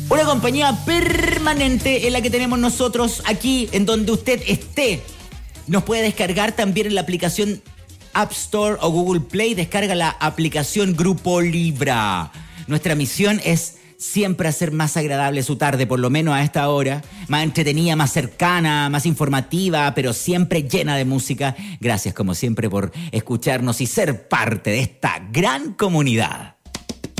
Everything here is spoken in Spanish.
Una compañía permanente en la que tenemos nosotros aquí, en donde usted esté. Nos puede descargar también en la aplicación App Store o Google Play. Descarga la aplicación Grupo Libra. Nuestra misión es siempre hacer más agradable su tarde, por lo menos a esta hora. Más entretenida, más cercana, más informativa, pero siempre llena de música. Gracias, como siempre, por escucharnos y ser parte de esta gran comunidad.